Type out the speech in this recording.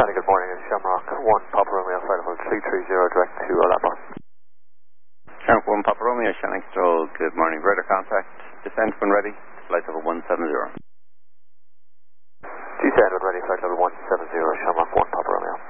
Johnny, good morning. It's Shamrock 1 Papa Romeo, flight level 330 direct to Lambro. Shamrock 1 Papa Romeo, Shannon Stroll, good morning. Radar contact, descent when ready, flight level 170. Descent when ready, flight level 170, Shamrock 1 Papa Romeo.